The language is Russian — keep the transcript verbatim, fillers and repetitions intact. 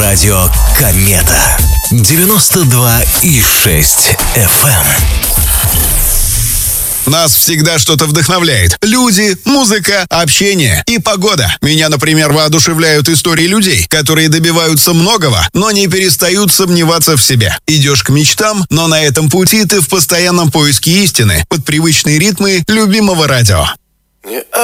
Радио Комета. девяносто два и шесть эф эм. Нас всегда что-то вдохновляет. Люди, музыка, общение и погода. Меня, например, воодушевляют истории людей, которые добиваются многого, но не перестают сомневаться в себе. Идешь к мечтам, но на этом пути ты в постоянном поиске истины под привычные ритмы любимого радио.